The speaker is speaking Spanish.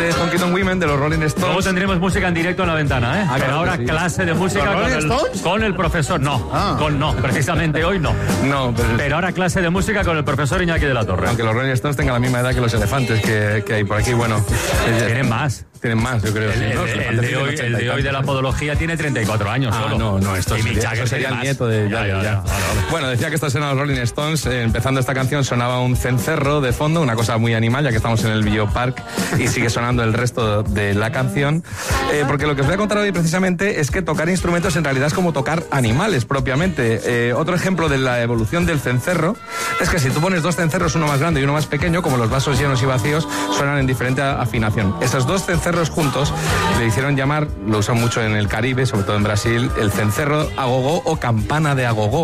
Honky Tonk Women de los Rolling Stones. Luego tendremos música en directo en la ventana, ¿eh? Ah, Pero claro ahora que sí. clase de música con el profesor. No, no, precisamente hoy no. No, pero ahora clase de música con el profesor Iñaki de la Torre. Aunque los Rolling Stones tengan la misma edad que los elefantes que hay por aquí, bueno. Tienen más. Tienen más, yo creo. El de hoy de la podología tiene 34 años solo. No, esto sería el nieto de... Ya. Bueno, decía que estos eran los Rolling Stones. Empezando esta canción sonaba un cencerro de fondo, una cosa muy animal, ya que estamos en el Biopark y sigue sonando el resto de la canción. Porque lo que os voy a contar hoy precisamente es que tocar instrumentos en realidad es como tocar animales propiamente. Otro ejemplo de la evolución del cencerro es que si tú pones dos cencerros, uno más grande y uno más pequeño, como los vasos llenos y vacíos, suenan en diferente afinación. Esos dos cencerros juntos le hicieron llamar, lo usan mucho en el Caribe, sobre todo en Brasil, el cencerro agogó o campana de agogó.